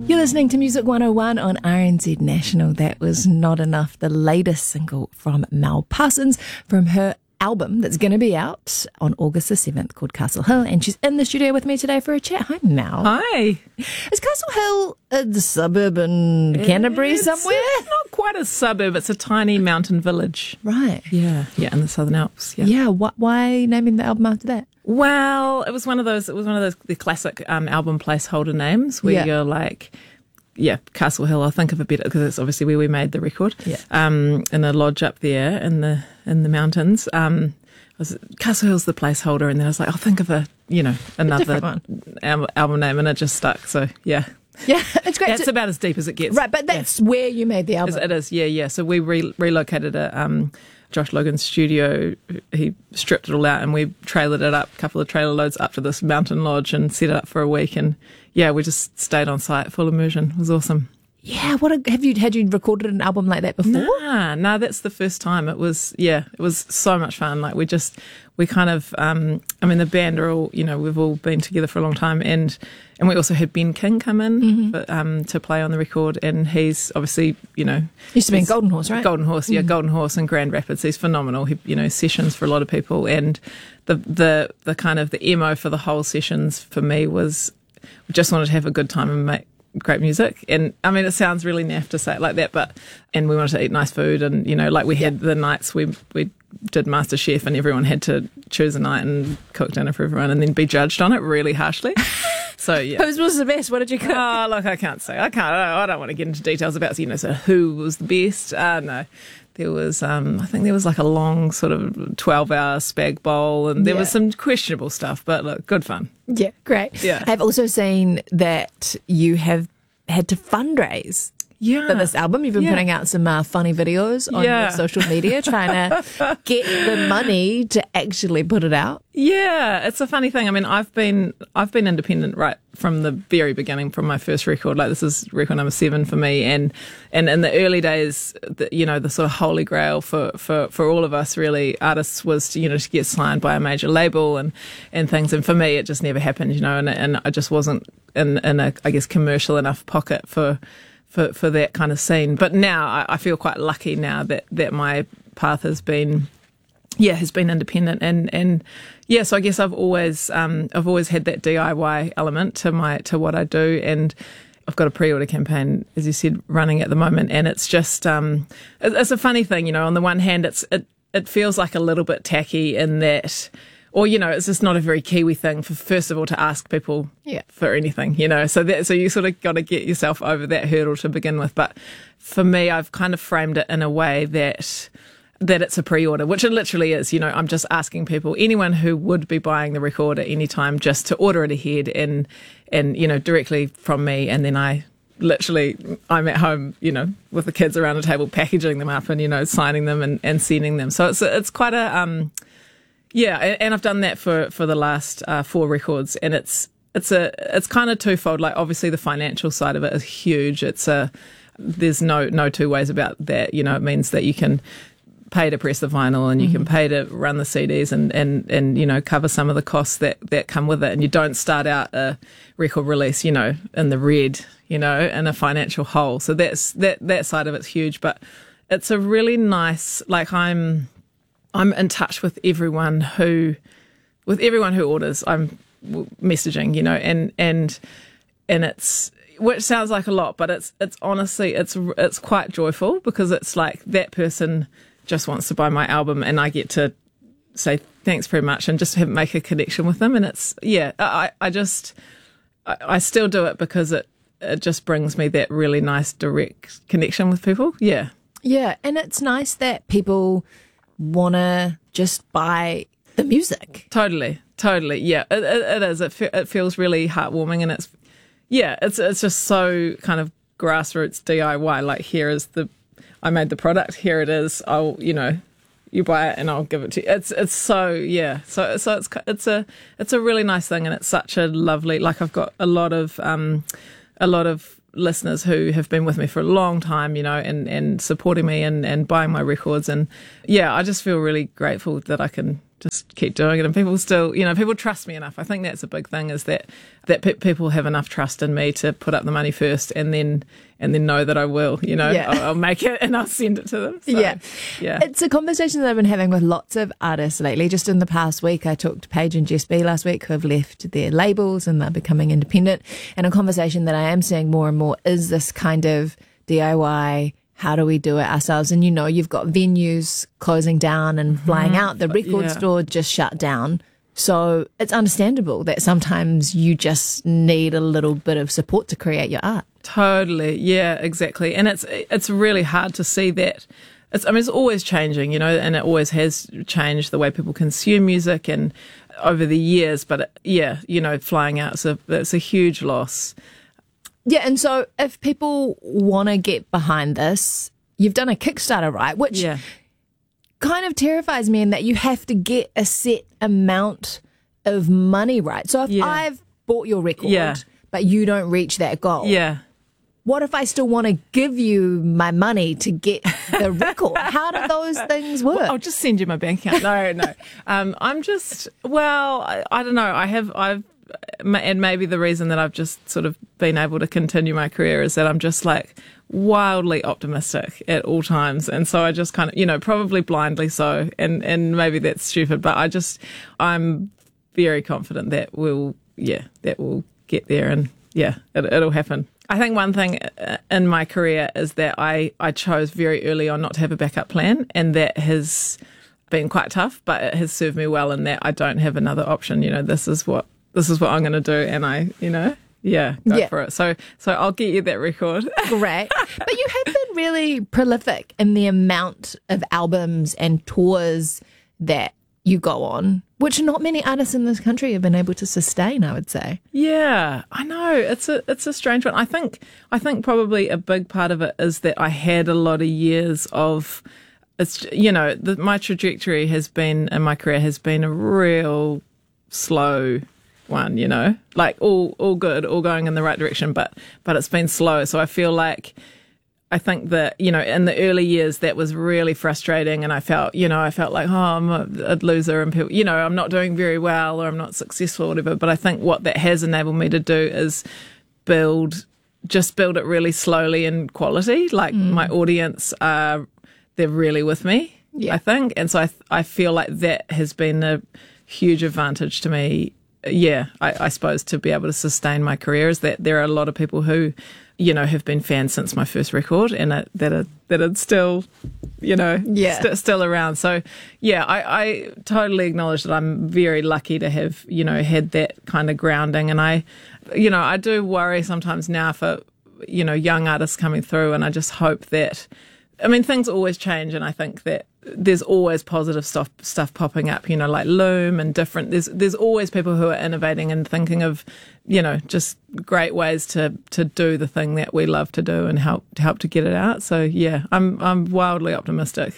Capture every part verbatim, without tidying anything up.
You're listening to Music one oh one on R N Z National. That was Not Enough, the latest single from Mel Parsons from her album that's going to be out on August the seventh called Castle Hill. And she's in the studio with me today for a chat. Hi, Mel. Hi. Is Castle Hill a suburb in Canterbury it's, somewhere? It's not quite a suburb. It's a tiny mountain village. Right. Yeah. Yeah, in the Southern Alps. Yeah. Yeah. Wh- why naming the album after that? Well, it was one of those. It was one of those the classic um, album placeholder names where Yeah. you're like, yeah, Castle Hill. I'll think of a better because it's obviously where we made the record. Yeah. Um, in a lodge up there in the in the mountains. Um, I was, Castle Hill's the placeholder, and then I was like, I'll think of a you know another one. al- album name, and it just stuck. So yeah, Yeah, it's great. that's to- about as deep as it gets. right, but that's where you made the album. It is, yeah, yeah. So we re- relocated at um, Josh Logan's studio. He stripped it all out and we trailered it up, a couple of trailer loads up to this mountain lodge and set it up for a week. And yeah, we just stayed on site, full immersion. It was awesome. Yeah, what a, have you had you recorded an album like that before? Nah, nah, that's the first time. It was, yeah, it was so much fun. Like we just, we kind of, um, I mean, the band are all, you know, we've all been together for a long time, and and we also had Ben King come in Mm-hmm. for, um, to play on the record, and he's obviously, you know, Used to be in he's- Golden Horse, right? Golden Horse, yeah, Golden Horse in Grand Rapids. He's phenomenal. He, you know, sessions for a lot of people, and the the the kind of the M O for the whole sessions for me was we just wanted to have a good time and make great music. And I mean, it sounds really naff to say it like that, but and we wanted to eat nice food, and you know, like we had the nights we we did Master Chef, and everyone had to choose a night and cook dinner for everyone, and then be judged on it really harshly. So yeah. Whose was the best? What did you cook? Oh, look, I can't say. I can't. I don't want to get into details about, you know, so who was the best. Uh, no, there was. Um, I think there was like a long sort of twelve-hour spag bowl, and there Yeah. was some questionable stuff. But look, good fun. Yeah, great. Yeah. I've also seen that you have had to fundraise Yeah. for this album. You've been Yeah. putting out some uh, funny videos on Yeah. your social media, trying to get the money to actually put it out. Yeah, it's a funny thing. I mean, I've been I've been independent right from the very beginning, from my first record. Like this is record number seven for me, and and in the early days, the, you know, the sort of holy grail for, for, for all of us really artists was to, you know, to get signed by a major label and, and things. And for me, it just never happened, you know, and and I just wasn't in in a I guess commercial enough pocket for. For, for that kind of scene. But now I, I feel quite lucky now that, that my path has been, yeah, has been independent. And, and yeah, so I guess I've always, um, I've always had that D I Y element to my, to what I do. And I've got a pre-order campaign, as you said, running at the moment. And it's just, um, it, it's a funny thing, you know, on the one hand, it's, it, it feels like a little bit tacky in that, or, you know, it's just not a very Kiwi thing for, first of all, to ask people Yeah. for anything, you know. So that so you sort of got to get yourself over that hurdle to begin with. But for me, I've kind of framed it in a way that that it's a pre-order, which it literally is. You know, I'm just asking people, anyone who would be buying the record at any time, just to order it ahead and and you know directly from me, and then I. Literally, I'm at home, you know, with the kids around the table, packaging them up and, you know, signing them and, and sending them. So it's it's quite a um, yeah, and, and I've done that for, for the last uh, four records, and it's it's a it's kind of twofold. Like obviously the financial side of it is huge. It's a there's no no two ways about that. You know, it means that you can pay to press the vinyl, and you mm-hmm. can pay to run the C Ds, and, and, and you know cover some of the costs that, that come with it. And you don't start out a record release, you know, in the red, you know, in a financial hole. So that's that that side of it's huge, but it's a really nice. Like I'm. I'm in touch with everyone who, with everyone who orders. I'm messaging, you know, and and and it's which sounds like a lot, but it's it's honestly it's it's quite joyful because it's like that person just wants to buy my album, and I get to say thanks very much and just have, make a connection with them, and it's yeah, I I just I, I still do it because it it just brings me that really nice direct connection with people. Yeah, yeah, and it's nice that people want to just buy the music. Totally, totally. Yeah, it, it, it is. It, fe- it feels really heartwarming, and it's, yeah, it's it's just so kind of grassroots D I Y. Like, here is the, I made the product, here it is, I'll, you know, you buy it and I'll give it to you. It's it's so, yeah. So so it's it's a it's a really nice thing, and it's such a lovely, like I've got a lot of, um, a lot of, listeners who have been with me for a long time, you know, and, and supporting me and, and buying my records. And yeah, I just feel really grateful that I can just keep doing it. And people still, you know, people trust me enough. I think that's a big thing, is that that pe- people have enough trust in me to put up the money first, and then and then know that I will, you know, Yeah. I'll, I'll make it and I'll send it to them. So, Yeah. yeah. It's a conversation that I've been having with lots of artists lately. Just in the past week, I talked to Paige and Jess B last week, who have left their labels and they're becoming independent. And a conversation that I am seeing more and more is this kind of D I Y, how do we do it ourselves? And, you know, you've got venues closing down and flying out. The record Yeah. store just shut down. So it's understandable that sometimes you just need a little bit of support to create your art. Totally. Yeah, exactly. And it's it's really hard to see that. It's, I mean, it's always changing, you know, and it always has changed the way people consume music and over the years. But it, yeah, you know, flying out, so it's a huge loss. Yeah, and so if people want to get behind this, you've done a Kickstarter, right? Which Yeah. kind of terrifies me in that you have to get a set amount of money, right? So if Yeah. I've bought your record, Yeah. but you don't reach that goal, Yeah. what if I still want to give you my money to get the record? How do those things work? I'll just send you my bank account. No, no. Um, I'm just, well, I, I don't know. I have, I've, and maybe the reason that I've just sort of been able to continue my career is that I'm just like wildly optimistic at all times. And so I just kind of, you know, probably blindly so. And, and maybe that's stupid, but I just, I'm very confident that we'll, yeah, that we'll get there, and yeah, it, it'll happen. I think one thing in my career is that I, I chose very early on not to have a backup plan, and that has been quite tough, but it has served me well in that I don't have another option. You know, this is what this is what I'm going to do, and I, you know, yeah, go Yeah. for it. So, so I'll get you that record. Great. But you have been really prolific in the amount of albums and tours that you go on, which not many artists in this country have been able to sustain, I would say. Yeah, I know. It's a it's a strange one. I think I think probably a big part of it is that I had a lot of years of, it's, you know, the, my trajectory has been in my career has been a real slow one, you know, like all all good, all going in the right direction, but but it's been slow. So I feel like, I think that, you know, in the early years that was really frustrating, and I felt, you know, I felt like, oh, I'm a, a loser, and people, you know, I'm not doing very well, or I'm not successful or whatever. But I think what that has enabled me to do is build, just build it really slowly in quality. Like my audience are, they're really with me, Yeah. I think. And so I, I feel like that has been a huge advantage to me. Yeah, I, I suppose, to be able to sustain my career, is that there are a lot of people who, you know, have been fans since my first record, and are, that are that are still, you know, Yeah. st- still around. So yeah, I, I totally acknowledge that I'm very lucky to have, you know, had that kind of grounding. And I, you know, I do worry sometimes now for, you know, young artists coming through, and I just hope that, I mean, things always change, and I think that there's always positive stuff stuff popping up, you know, like Loom and different. There's there's always people who are innovating and thinking of, you know, just great ways to to do the thing that we love to do and help to help to get it out. So yeah, I'm I'm wildly optimistic.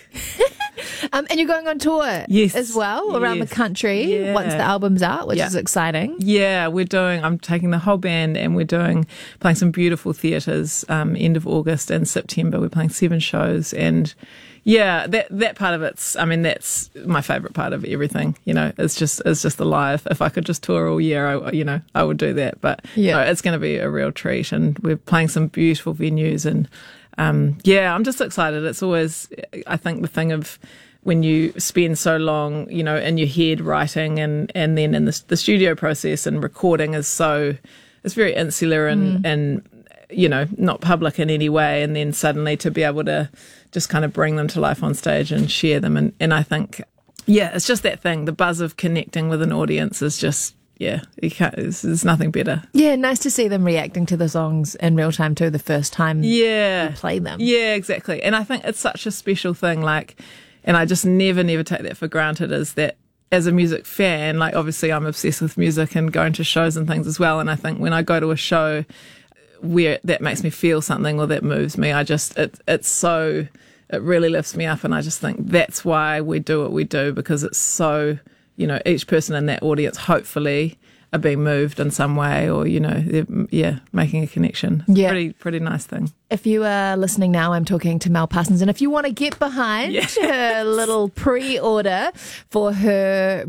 Um, and you're going on tour Yes. as well around Yes. the country Yeah. once the album's out, which Yeah. is exciting. Yeah, we're doing, I'm taking the whole band, and we're doing, playing some beautiful theatres, um, end of August and September. We're playing seven shows, and yeah, that, that part of it's, I mean, that's my favourite part of everything, you know, it's just, it's just the live. If I could just tour all year, I, you know, I would do that, but Yeah. no, it's going to be a real treat, and we're playing some beautiful venues, and, um, yeah, I'm just excited. It's always, I think, the thing of, when you spend so long, you know, in your head writing, and, and then in the, the studio process and recording is so, it's very insular and, mm. and, you know, not public in any way. And then suddenly to be able to just kind of bring them to life on stage and share them. And, and I think, yeah, it's just that thing. The buzz of connecting with an audience is just, yeah, you can't, there's, there's nothing better. Yeah, nice to see them reacting to the songs in real time too, the first time yeah. you play them. Yeah, exactly. And I think it's such a special thing, like, and I just never, never take that for granted, is that as a music fan, like obviously I'm obsessed with music and going to shows and things as well. And I think when I go to a show where that makes me feel something or that moves me, I just, it, it's so, it really lifts me up. And I just think that's why we do what we do, because it's so, you know, each person in that audience hopefully are being moved in some way, or, you know, they're, yeah, making a connection. It's Yeah. Pretty, pretty nice thing. If you are listening now, I'm talking to Mel Parsons, and if you want to get behind Yes. her little pre-order for her